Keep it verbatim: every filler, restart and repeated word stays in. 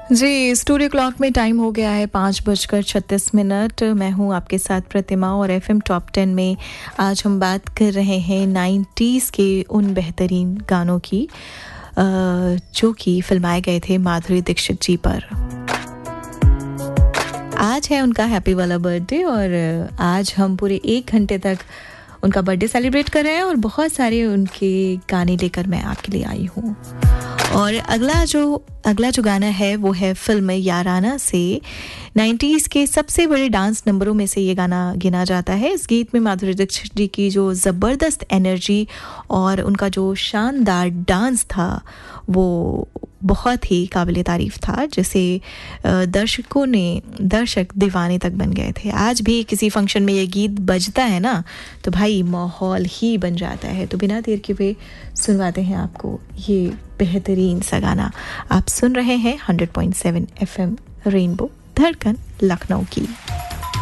जी, studio clock में time हो गया है पाँच बजकर छत्तीस मिनट। मैं हूँ आपके साथ प्रतिमा और एफएम टॉप टेन में आज हम बात कर रहे हैं नाइन्टीज़ के उन बेहतरीन गानों की अ, जो कि फिल्माए गए थे माधुरी दीक्षित जी पर। आज है उनका हैप्पी वाला बर्थडे और आज हम पूरे एक घंटे तक उनका बर्थडे सेलिब्रेट कर रहे हैं और बहुत सारे उनके गाने लेकर मैं आपके लिए आई हूँ। और अगला जो अगला जो गाना है वो है फिल्म याराना से। नाइन्टीज़ के सबसे बड़े डांस नंबरों में से ये गाना गिना जाता है। इस गीत में माधुरी दीक्षित जी की जो ज़बरदस्त एनर्जी और उनका जो शानदार डांस था वो बहुत ही काबिले तारीफ़ था, जिसे दर्शकों ने दर्शक दीवाने तक बन गए थे। आज भी किसी फंक्शन में ये गीत बजता है ना तो भाई माहौल ही बन जाता है। तो बिना देर के हुए सुनवाते हैं आपको ये बेहतरीन सा गाना। आप सुन रहे हैं hundred point seven FM rainbow धड़कन लखनऊ की।